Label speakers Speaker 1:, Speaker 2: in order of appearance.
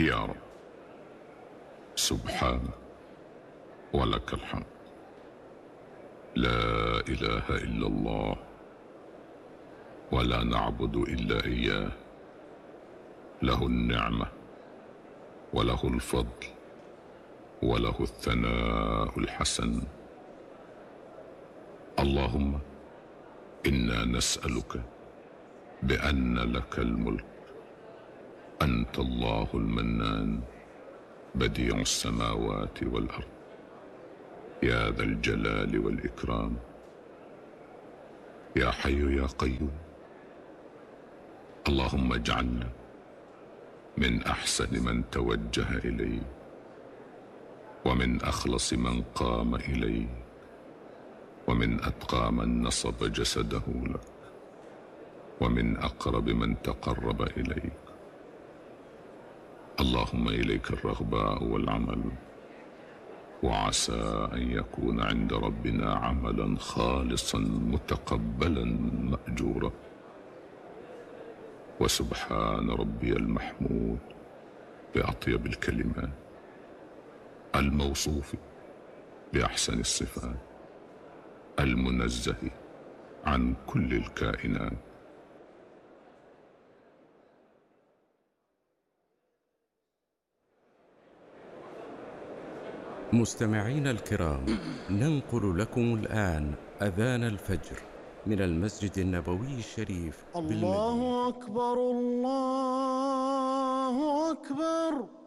Speaker 1: يا رب، سبحانك ولك الحمد. لا إله إلا الله، ولا نعبد إلا إياه. له النعمة وله الفضل وله الثناء الحسن. اللهم إنا نسألك بأن لك الملك، أنت الله المنان، بديع السماوات والأرض، يا ذا الجلال والإكرام. يا حي يا قيوم، اللهم اجعلنا من أحسن من توجه إليك، ومن أخلص من قام إليك، ومن أتقى من نصب جسده لك، ومن أقرب من تقرب إليك. اللهم إليك الرغباء والعمل، وعسى أن يكون عند ربنا عملا خالصا متقبلا مأجورا. وسبحان ربي المحمود بأطيب الكلمات، الموصوف بأحسن الصفات، المنزه عن كل الكائنات.
Speaker 2: مستمعين الكرام، ننقل لكم الآن أذان الفجر من المسجد النبوي الشريف بالمدينة.
Speaker 3: الله أكبر، الله أكبر.